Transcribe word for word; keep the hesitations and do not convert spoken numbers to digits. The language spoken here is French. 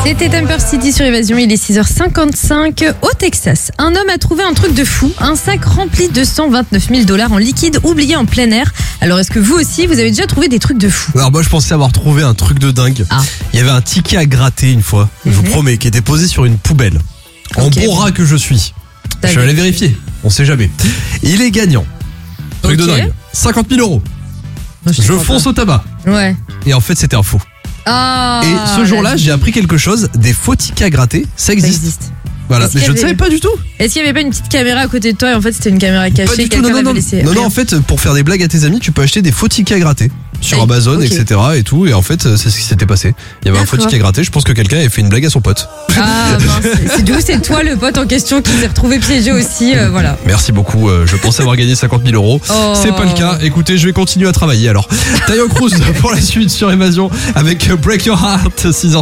C'était Temper City sur Évasion, il est six heures cinquante-cinq au Texas. Un homme a trouvé un truc de fou, un sac rempli de cent vingt-neuf mille dollars en liquide oublié en plein air. Alors est-ce que vous aussi, vous avez déjà trouvé des trucs de fou? Alors moi je pensais avoir trouvé un truc de dingue. Ah. Il y avait un ticket à gratter une fois, je vous Mhm. promets, qui était posé sur une poubelle. En Ok. bon rat que je suis. T'as Je vais aller vu. vérifier, on sait jamais. Il est gagnant. Truc Ok. de dingue. cinquante mille euros. Moi, Je te crois fonce au tabac. pas. Ouais. Et en fait c'était un faux. Ah, Et ce jour-là la- j'ai appris quelque chose, des faux tickets à gratter, ça ça existe. existe. Voilà, Est-ce mais qu'il je y ne avait- savais pas du tout. Est-ce qu'il n'y avait pas une petite caméra à côté de toi et en fait c'était une caméra Pas cachée, du tout, quelqu'un non, non, l'avait non. laissé? Non, non, Rien. en fait, pour faire des blagues à tes amis, tu peux acheter des faux tickets à gratter sur Ah, Amazon, ok. et cetera et tout. Et en fait, c'est ce qui s'était passé. Il y avait un faux D'accord. ticket à gratter. Je pense que quelqu'un avait fait une blague à son pote. Ah mince, c'est d'où c'est toi le pote en question qui s'est retrouvé piégé aussi, euh, voilà. Merci beaucoup. euh, Je pensais avoir gagné cinquante mille euros. Oh. C'est pas le cas. Écoutez, je vais continuer à travailler alors. Tayo Cruz pour la suite sur Évasion avec Break Your Heart, six heures